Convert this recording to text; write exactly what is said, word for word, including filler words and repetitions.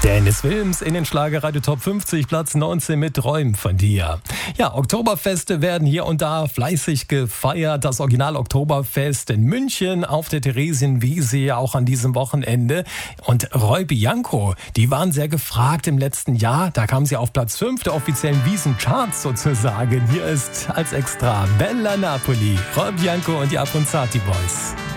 Dennis Wilms in den Schlagerradio Top fünfzig, Platz neunzehn mit Träum von dir. Ja, Oktoberfeste werden hier und da fleißig gefeiert. Das Original-Oktoberfest in München auf der Theresienwiese auch an diesem Wochenende. Und Roy Bianco, die waren sehr gefragt im letzten Jahr. Da kamen sie auf Platz fünf der offiziellen Wiesencharts sozusagen. Hier ist als Extra Bella Napoli, Roy Bianco und die Abronzati Boys.